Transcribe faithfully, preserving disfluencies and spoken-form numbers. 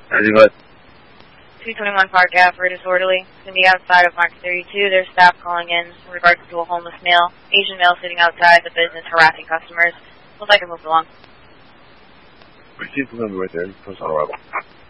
Pretty good. two twenty-one Park Ave for disorderly. It's going to be outside of Market thirty-two. There's staff calling in in regards to a homeless male, Asian male sitting outside the business harassing customers. Looks like I moved along. Received, we're going to be right there. Post on arrival.